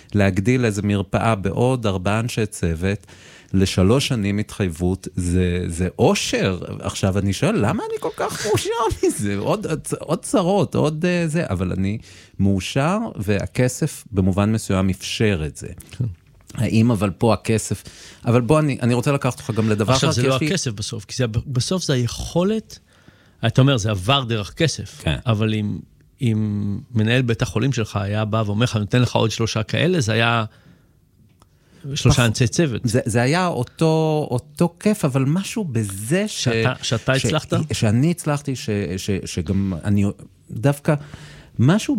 להגדיל איזו מרפאה בעוד 4 אנשי צוות, ל3 שנים התחייבות, זה אושר. עכשיו אני שואל, למה אני כל כך מאושר מזה? עוד צרות, עוד זה, אבל אני מאושר, והכסף במובן מסוים אפשר את זה. האם אבל פה הכסף, אבל בוא אני רוצה לקחת אותך גם לדבר. עכשיו זה לא הכסף בסוף, כי בסוף זה היכולת, אתה אומר, זה עבר דרך כסף, אבל אם מנהל בית החולים שלך היה בא ואומר לך, נותן לך עוד 3 כאלה, זה היה 3 אנשי צוות. זה היה אותו כיף, אבל משהו בזה שאתה הצלחת? שאני הצלחתי, שגם אני דווקא, משהו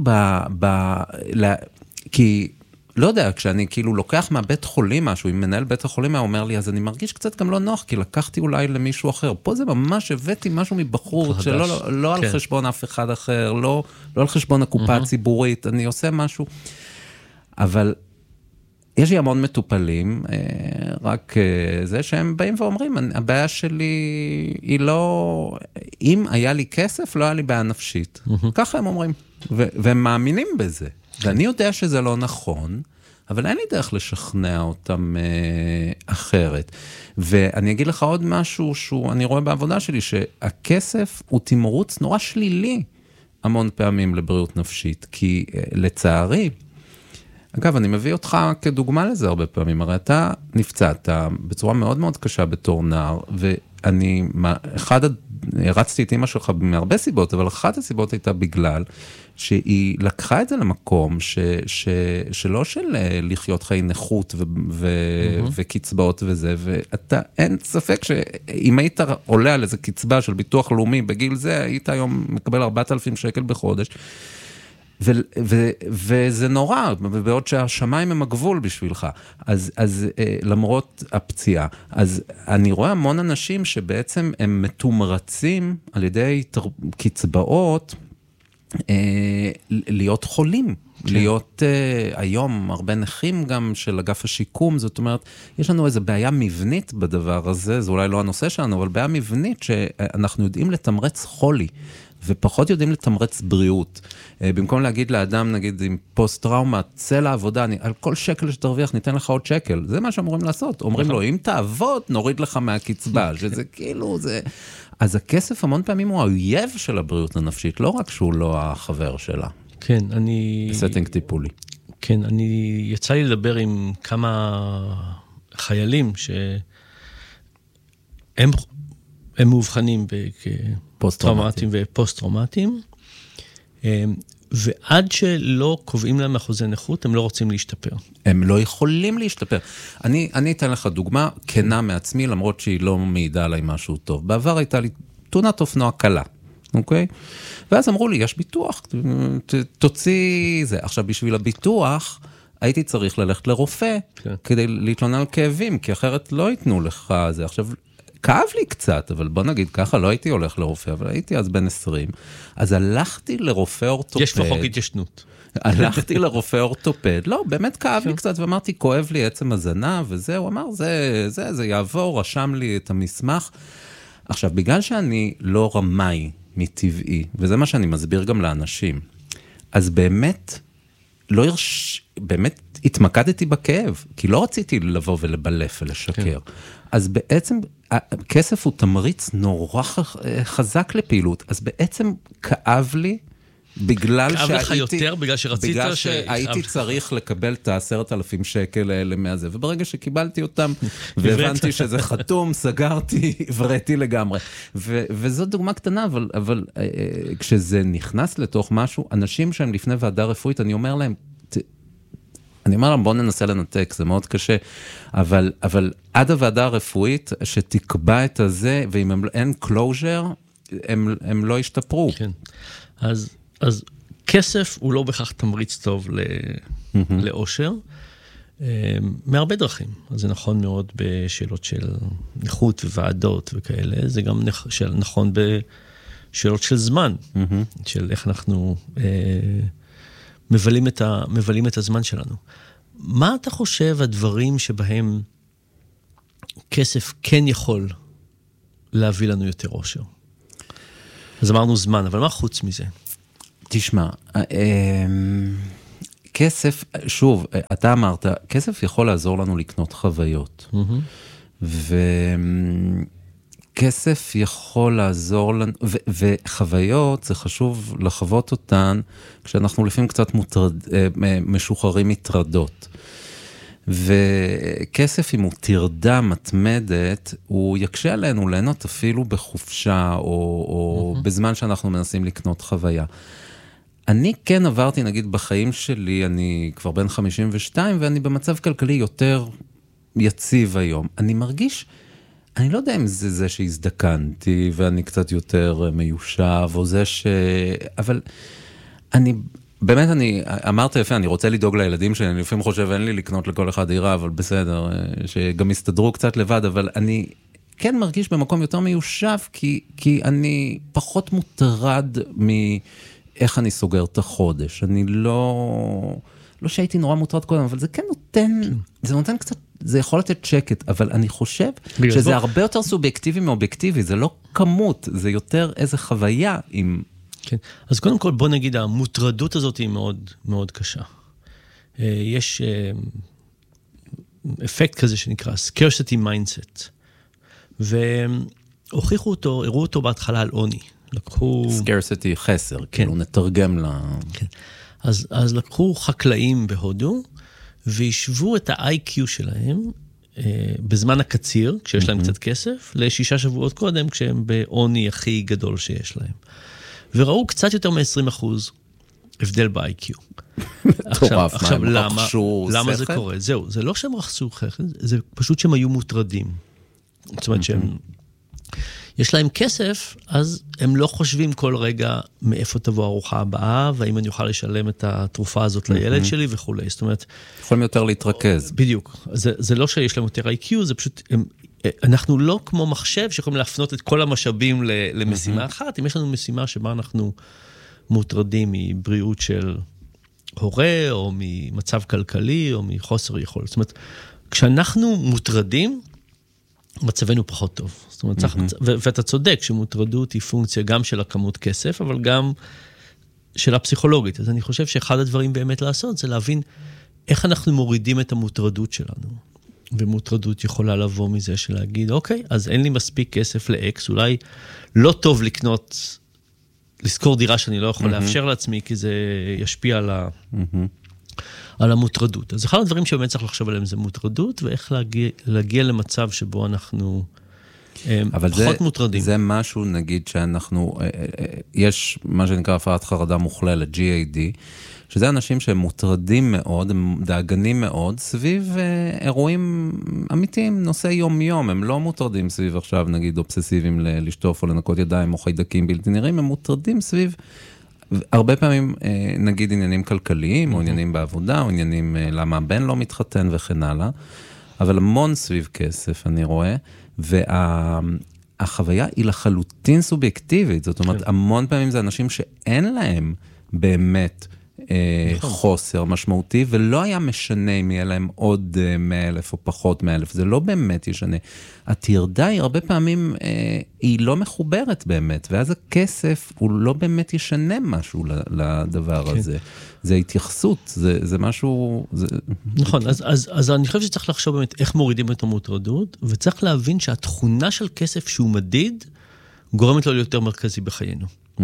כי לא יודע, כשאני כאילו לוקח מהבית חולים משהו, אם מנהל בית החולים היה אומר לי, אז אני מרגיש קצת גם לא נוח, כי לקחתי אולי למישהו אחר. פה זה ממש הבאתי משהו מבחור, שלא על חשבון אף אחד אחר, לא על חשבון הקופה הציבורית, אני עושה משהו. אבל יש לי המון מטופלים, רק זה שהם באים ואומרים, הבעיה שלי היא לא, אם היה לי כסף, לא היה לי בעיה נפשית. ככה הם אומרים, והם מאמינים בזה. ואני יודע שזה לא נכון, אבל אין לי דרך לשכנע אותם אחרת. ואני אגיד לך עוד משהו שאני רואה בעבודה שלי, שהכסף הוא תמרוץ נורא שלילי המון פעמים לבריאות נפשית, כי לצערי, אגב, אני מביא אותך כדוגמה לזה הרבה פעמים, הרי אתה נפצעת בצורה מאוד מאוד קשה בתור נער, ואני, הרצתי את אמא שלך מהרבה סיבות, אבל אחת הסיבות הייתה בגלל שהיא לקחה את זה למקום שלא של לחיות חיי נכות וקצבאות וזה, ואתה, אין ספק שאם היית עולה על איזה קצבה של ביטוח לאומי בגיל זה, היית היום מקבל 4,000 שקל בחודש, וזה נורא, בעוד שהשמיים הם הגבול בשבילך, אז למרות הפציעה, אז אני רואה המון אנשים שבעצם הם מתומרצים על ידי קצבאות, להיות חולים, להיות היום הרבה נכים גם של אגף השיקום, זאת אומרת, יש לנו איזו בעיה מבנית בדבר הזה, זה אולי לא הנושא שלנו, אבל בעיה מבנית שאנחנו יודעים לתמרץ חולי, ופחות יודעים לתמרץ בריאות. במקום להגיד לאדם, נגיד, עם פוסט-טראומה, צא לעבודה, על כל שקל שתרוויח, ניתן לך עוד שקל. זה מה שאמורים לעשות. אומרים לו, אם תעבוד, נוריד לך מהקצבה, שזה כאילו, זה... אז הכסף המון פעמים הוא האויב של הבריאות הנפשית, לא רק שהוא לא החבר שלה. כן, אני... סטינג טיפולי. כן, אני יצא לי לדבר עם כמה חיילים שהם מאובחנים פוסט-טראומטיים ופוסט-טראומטיים, ועד שלא קובעים להם אחוזי נכות, הם לא רוצים להשתפר. הם לא יכולים להשתפר. אני אתן לך דוגמה כנה מעצמי, למרות שהיא לא מעידה עליי משהו טוב. בעבר הייתה לי תאונת אופנוע קלה, אוקיי? ואז אמרו לי, יש ביטוח, תוציא זה. עכשיו, בשביל הביטוח, הייתי צריך ללכת לרופא, כדי להתלונן על כאבים, כי אחרת לא ייתנו לך זה. עכשיו, כאב לי קצת, אבל בוא נגיד ככה, לא הייתי הולך לרופא, אבל הייתי אז בן 20, אז הלכתי לרופא אורתופד. יש כבר חוק התיישנות. הלכתי לרופא אורתופד, לא, באמת כאב לי קצת, ואמרתי, כואב לי עצם הזנב, וזה, הוא אמר, זה יעבור, רשם לי את המסמך. עכשיו, בגלל שאני לא רמאי מטבעי, וזה מה שאני מסביר גם לאנשים, אז באמת, באמת התמקדתי בכאב, כי לא רציתי לבוא ולבלף ולשקר. אז בעצם, הכסף הוא תמריץ נורא חזק לפעילות, אז בעצם כאב לי, בגלל כאב לך יותר, בגלל שרצית? בגלל שהייתי צריך לקבל את 10,000 שקל האלה מהזה, וברגע שקיבלתי אותם, והבנתי שזה חתום, סגרתי, וראיתי לגמרי. וזו דוגמה קטנה, אבל כשזה נכנס לתוך משהו, אנשים שהם לפני ועדה רפואית, אני אומר להם, בואו ננסה לנתק, זה מאוד קשה, אבל עד הוועדה הרפואית שתקבע את הזה, ואם אין closure, הם לא ישתפרו. כן, אז כסף הוא לא בכך תמריץ טוב לאושר, מהרבה דרכים. אז זה נכון מאוד בשאלות של נכות וועדות וכאלה, זה גם נכון בשאלות של זמן, של איך אנחנו מבלים את הזמן שלנו. מה אתה חושב הדברים שבהם כסף כן יכול להביא לנו יותר אושר? אז אמרנו זמן, אבל מה חוץ מזה? תשמע, כסף, שוב, אתה אמרת, כסף יכול לעזור לנו לקנות חוויות. וכסף יכול לעזור לנו, וחוויות, זה חשוב לחוות אותן, כשאנחנו לפעמים קצת משוחררים מטרדות. וכסף, אם הוא תרדה מתמדת, הוא יקשה עלינו ליהנות אפילו בחופשה, או בזמן שאנחנו מנסים לקנות חוויה. אני כן עברתי, נגיד, בחיים שלי, אני כבר בן 52, ואני במצב כלכלי יותר יציב היום. אני מרגיש, אני לא יודע אם זה שהזדקנתי, ואני קצת יותר מיושב, או זה אבל באמת אני, אמרת יפה, אני רוצה לדאוג לילדים שלי, אני לפעמים חושב, אין לי לקנות לכל אחד דירה, אבל בסדר, שגם יסתדרו קצת לבד, אבל אני כן מרגיש במקום יותר מיושב, כי אני פחות מוטרד מאיך אני סוגר את החודש. אני לא שהייתי נורא מוטרד קודם, אבל זה כן נותן קצת, זה יכול לתת שקט, אבל אני חושב שזה הרבה יותר סובייקטיבי מאובייקטיבי, זה לא כמות, זה יותר איזה חוויה עם... כן. אז קודם כל, בוא נגיד, המוטרדות הזאת היא מאוד, מאוד קשה. יש אפקט כזה שנקרא scarcity mindset, והוכיחו אותו, הראו אותו בהתחלה על עוני. scarcity חסר, כאילו נתרגם לה... כן. אז לקחו חקלאים בהודו, וישבו את ה-IQ שלהם בזמן הקציר, כשיש להם קצת כסף, ל6 שבועות קודם, כשהם בעוני הכי גדול שיש להם. וראו קצת יותר מ-20% הבדל ב-IQ. עכשיו, למה זה קורה? זהו, זה לא שהם רחסו חכם, זה פשוט שהם היו מוטרדים. זאת אומרת שהם... יש להם כסף, אז הם לא חושבים כל רגע מאיפה תבוא הארוחה הבאה, והאם אני אוכל לשלם את התרופה הזאת לילד שלי וכו'. זאת אומרת... יכולים יותר להתרכז. בדיוק. זה לא שיש להם יותר IQ, זה פשוט... אנחנו לא כמו מחשב שיכולים להפנות את כל המשאבים למשימה אחת. אם יש לנו משימה שבה אנחנו מוטרדים מבריאות של הורה, או ממצב כלכלי, או מחוסר יכולת. זאת אומרת, כשאנחנו מוטרדים, מצבנו פחות טוב. זאת אומרת, ואתה צודק שמוטרדות היא פונקציה גם של הכמות כסף, אבל גם של הפסיכולוגית. אז אני חושב שאחד הדברים באמת לעשות, זה להבין איך אנחנו מורידים את המוטרדות שלנו. ומוטרדות יכולה לבוא מזה של להגיד, אוקיי, אז אין לי מספיק כסף ל-X, אולי לא טוב לשכור דירה שאני לא יכול לאפשר לעצמי, כי זה ישפיע על המוטרדות. אז אחד הדברים שבאמת צריך לחשוב עליהם זה מוטרדות, ואיך להגיע למצב שבו אנחנו פחות מוטרדים. זה משהו, נגיד, שאנחנו, יש מה שנקרא הפרעת חרדה מוכללת, GAD, שזה אנשים שהם מוטרדים מאוד, הם דאגנים מאוד, סביב אירועים אמיתיים, נושא יום-יום, הם לא מוטרדים סביב עכשיו, נגיד, אובססיביים לשטוף או לנקות ידיים או חיידקים בלתי נראים, הם מוטרדים סביב, הרבה פעמים, נגיד, עניינים כלכליים, או עניינים בעבודה, או עניינים למה הבן לא מתחתן וכן הלאה, אבל המון סביב כסף, אני רואה, והחוויה היא לחלוטין סובייקטיבית, זאת אומרת, המון פעמים זה אנשים שאין להם באמת חוסר משמעותי, ולא היה משנה אם יהיה להם עוד 100,000 או פחות 100,000, זה לא באמת ישנה. התירדה היא הרבה פעמים, היא לא מחוברת באמת, ואז הכסף הוא לא באמת ישנה משהו לדבר הזה. זה התייחסות, זה משהו... נכון, אז אני חושב שצריך לחשוב באמת איך מורידים את המוטרדות, וצריך להבין שהתכונה של כסף שהוא מדיד, גורמת לו ליותר מרכזי בחיינו.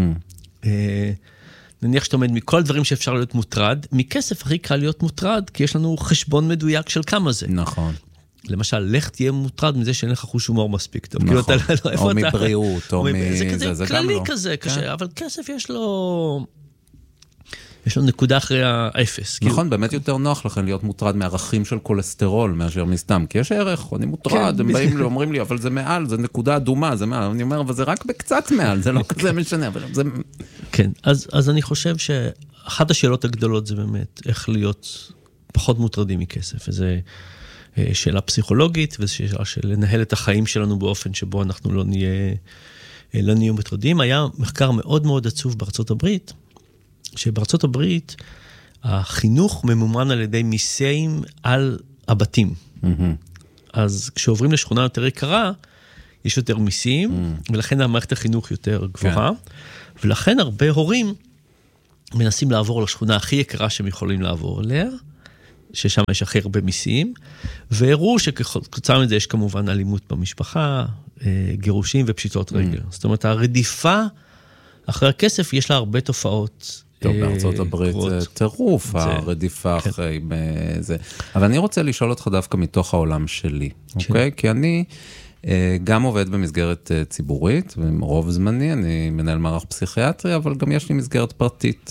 נניח שאתה עומד מכל הדברים שאפשר להיות מוטרד, מכסף הכי קל להיות מוטרד, כי יש לנו חשבון מדויק של כמה זה. נכון. למשל, לך תהיה מוטרד מזה שאין לך חוש הומור מספיק טוב. נכון. או מבריאות, או זה כללי כזה, קשה, אבל כסף יש לו נקודה אחרי האפס. נכון, באמת יותר נוח לכם להיות מוטרד מערכים של קולסטרול, מאשר מסתם, כי יש ערך, אני מוטרד, הם באים ואומרים לי, אבל זה מעל, זה נקודה אדומה, זה מעל, אני אומר, אבל זה רק בקצת מעל, זה לא כזה משנה, אבל זה... כן, אז אני חושב שאחת השאלות הגדולות זה באמת, איך להיות פחות מוטרדים מכסף, וזו שאלה פסיכולוגית, וזו שאלה של לנהל את החיים שלנו באופן שבו אנחנו לא נהיה מוטרדים. היה מחקר מאוד מאוד עצוב בארצות הברית, שבארצות הברית החינוך ממומן על ידי מיסים על הבתים. אז כשעוברים לשכונה יותר יקרה, יש יותר מיסים, ולכן המערכת החינוך יותר גבוהה, ולכן הרבה הורים מנסים לעבור לשכונה הכי יקרה שהם יכולים לעבור אליה, ששם יש הכי הרבה מיסים, והראו שכתוצאה מזה יש כמובן אלימות במשפחה, גירושים ופשיטות רגל. זאת אומרת, הרדיפה אחרי הכסף יש לה הרבה תופעות. טוב, בארצות הברית זה טירוף, הרדיפה אחרי זה. אבל אני רוצה לשאול אותך דווקא מתוך העולם שלי, אוקיי? כי אני גם עובד במסגרת ציבורית, ורוב זמני אני מנהל מערך פסיכיאטרי, אבל גם יש לי מסגרת פרטית.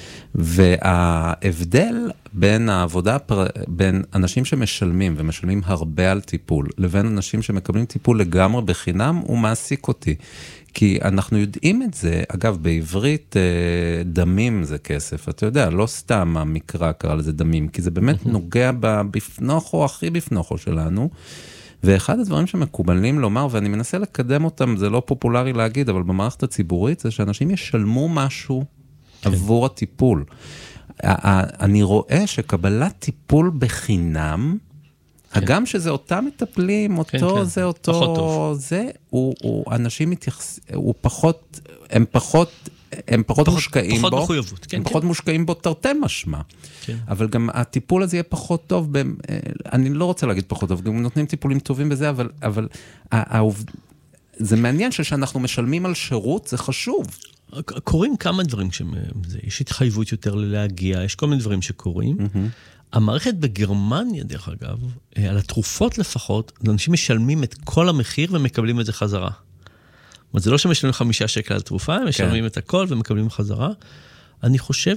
וההבדל בין העבודה, בין אנשים שמשלמים, ומשלמים הרבה על טיפול, לבין אנשים שמקבלים טיפול לגמרי בחינם, הוא מעסיק אותי. כי אנחנו יודעים את זה, אגב, בעברית דמים זה כסף, אתה יודע, לא סתם המקרא קרא לזה דמים, כי זה באמת נוגע בפנוחו, הכי בפנוחו שלנו, ואחד הדברים שמקובלים לומר, ואני מנסה לקדם אותם, זה לא פופולרי להגיד, אבל במערכת הציבורית, זה שאנשים ישלמו משהו עבור הטיפול. אני רואה שקבלת טיפול בחינם, הגם שזה אותם מטפלים, אותו זה אותו, זה, אנשים מתייחסים, הם פחות מושקעים בו, פחות מחויבות, הם פחות מושקעים בו תרתי משמע, אבל גם הטיפול הזה יהיה פחות טוב, אני לא רוצה להגיד פחות טוב, גם נותנים טיפולים טובים בזה, אבל זה מעניין שאנחנו משלמים על שירות, זה חשוב. קוראים כמה דברים יש התחייבות יותר להגיע, יש כל מיני דברים שקורים. המערכת בגרמניה, דרך אגב, על התרופות לפחות, אנשים משלמים את כל המחיר ומקבלים את זה חזרה. זאת אומרת, זה לא שמשלמים 5 שקל על תרופה, הם משלמים את הכל ומקבלים חזרה. אני חושב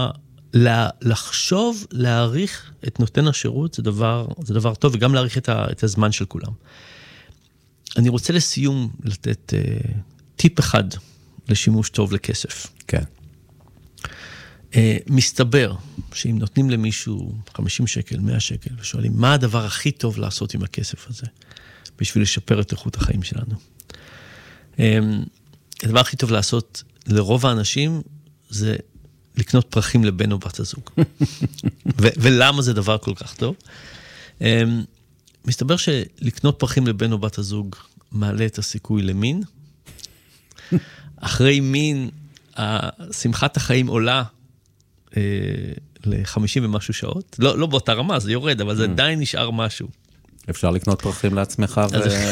לחשוב, להעריך את נותן השירות, זה דבר טוב, וגם להעריך את הזמן של כולם. אני רוצה לסיום לתת טיפ אחד לשימוש טוב לכסף. כן. מסתבר שאם נותנים למישהו 50 שקל, 100 שקל, ושואלים מה הדבר הכי טוב לעשות עם הכסף הזה, בשביל לשפר את איכות החיים שלנו. הדבר הכי טוב לעשות לרוב האנשים, זה לקנות פרחים לבן או בת הזוג. ולמה זה דבר כל כך טוב? מסתבר שלקנות פרחים לבן או בת הזוג, מעלה את הסיכוי למין. אחרי מין, שמחת החיים עולה ל-50 ומשהו שעות. לא באותה רמה, זה יורד, אבל זה עדיין נשאר משהו. אפשר לקנות פרחים לעצמך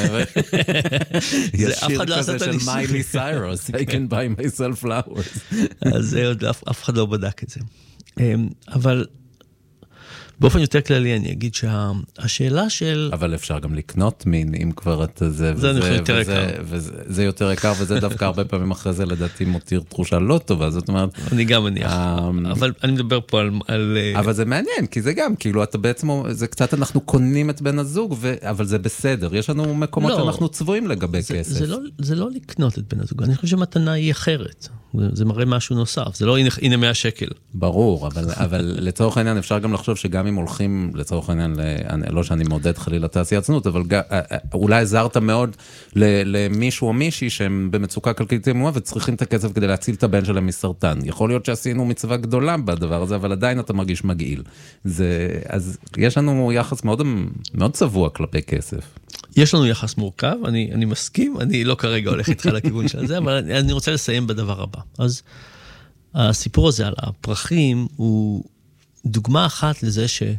ישיר כזה של מיילי סיירוס, I can buy myself flowers. אז אף אחד לא בדק את זה. אבל באופן יותר כללי אני אגיד שהשאלה של... אבל אפשר גם לקנות מין, אם כבר את זה, וזה יותר יקר, וזה דווקא הרבה פעמים אחרי זה לדעתי מותיר תחושה לא טובה, זאת אומרת... אני גם מניח, אבל אני מדבר פה על... אבל זה מעניין, כי זה גם, כאילו אתה בעצם, זה קצת אנחנו קונים את בן הזוג, אבל זה בסדר, יש לנו מקומות שאנחנו צבועים לגבי כסף. זה לא לקנות את בן הזוג, אני חושב שמתנה היא אחרת. זה מראה משהו נוסף, זה לא הנה 100 שקל. ברור, אבל לצורך העניין אפשר גם לחשוב שגם אם הולכים, לצורך העניין, לא שאני מעודד חלילה תעשיית זנות, אבל אולי עזרת מאוד למישהו או מישהי שהם במצוקה כלכלית ימומה וצריכים את הכסף כדי להציל את הבן שלהם מסרטן. יכול להיות שעשינו מצווה גדולה בדבר הזה, אבל עדיין אתה מרגיש מגעיל. אז יש לנו יחס מאוד, מאוד צבוע כלפי כסף. יש לנו יחס מורכב, אני מסכים, אני לא כרגע הולך איתך לכיוון של זה, אבל אני רוצה לסיים בדבר הבא. אז הסיפור הזה על הפרחים הוא דוגמה אחת לזה שיש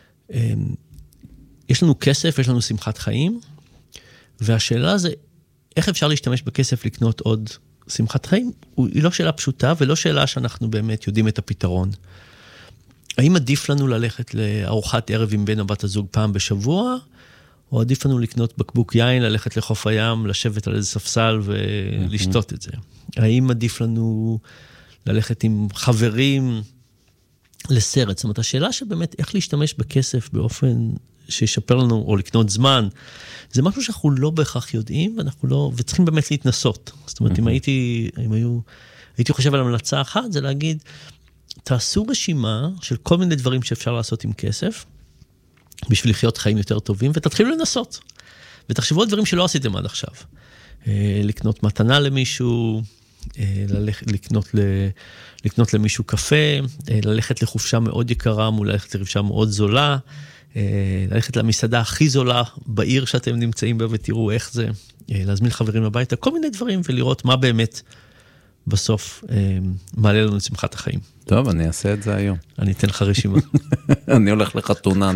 לנו כסף, יש לנו שמחת חיים, והשאלה זה, איך אפשר להשתמש בכסף לקנות עוד שמחת חיים? היא לא שאלה פשוטה, ולא שאלה שאנחנו באמת יודעים את הפתרון. האם עדיף לנו ללכת לארוחת ערב עם בן או בת הזוג פעם בשבוע, או עדיף לנו לקנות בקבוק יין, ללכת לחוף הים, לשבת על איזה ספסל ולשתות את זה? האם עדיף לנו ללכת עם חברים לסרט? זאת אומרת, השאלה שבאמת איך להשתמש בכסף באופן שישפר לנו, או לקנות זמן, זה משהו שאנחנו לא בהכרח יודעים, וצריכים באמת להתנסות. זאת אומרת, אם הייתי חושב על המלצה אחת, זה להגיד, תעשו רשימה של כל מיני דברים שאפשר לעשות עם כסף, בשביל לחיות חיים יותר טובים, ותתחילו לנסות. ותחשבו על דברים שלא עשיתם עד עכשיו. לקנות מתנה למישהו, לקנות למישהו קפה, ללכת לחופשה מאוד יקרה, מול ללכת לחופשה מאוד זולה, ללכת למסעדה הכי זולה בעיר שאתם נמצאים בה, ותראו איך זה, להזמין חברים הביתה, כל מיני דברים, ולראות מה באמת בסוף מעלה לנו את שמחת החיים. טוב, אני אעשה את זה היום. אני אתן לך רשימה. אני הולך לחתונה,